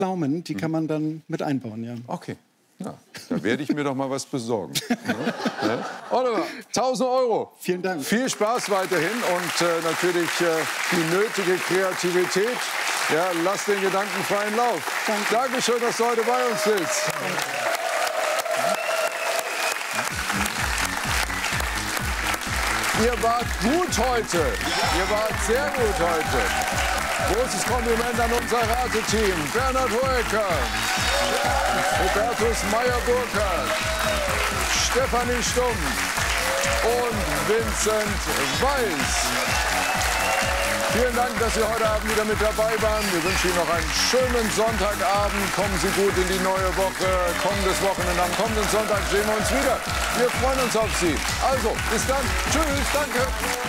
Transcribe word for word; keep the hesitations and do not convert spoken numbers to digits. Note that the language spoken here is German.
Pflaumen, die Mhm. kann man dann mit einbauen, ja. Okay. Ja, da werde ich mir doch mal was besorgen. Ja? Ja? Oliver, tausend Euro. Vielen Dank. Viel Spaß weiterhin und äh, natürlich äh, die nötige Kreativität. Ja, lass den Gedanken freien Lauf. Danke. Dankeschön, dass du heute bei uns bist. Ihr wart gut heute. Ihr wart sehr gut heute. Großes Kompliment an unser Rateteam. Bernhard Hoeker, Hubertus Meyer-Burkhardt, Stefanie Stumm und Vincent Weiß. Vielen Dank, dass Sie heute Abend wieder mit dabei waren. Wir wünschen Ihnen noch einen schönen Sonntagabend. Kommen Sie gut in die neue Woche. Kommendes Wochenende, am kommenden Sonntag sehen wir uns wieder. Wir freuen uns auf Sie. Also, bis dann. Tschüss, danke.